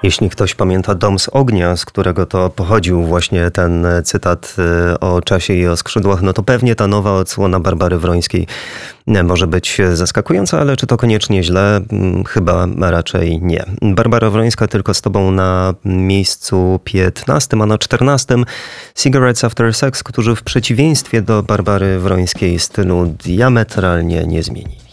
Jeśli ktoś pamięta Dom z ognia, z którego to pochodził właśnie ten cytat o czasie i o skrzydłach, no to pewnie ta nowa odsłona Barbary Wrońskiej może być zaskakująca, ale czy to koniecznie źle? Chyba raczej nie. Barbara Wrońska tylko z tobą na miejscu 15, a na 14 Cigarettes After Sex, którzy w przeciwieństwie do Barbary Wrońskiej stylu diametralnie nie zmienili.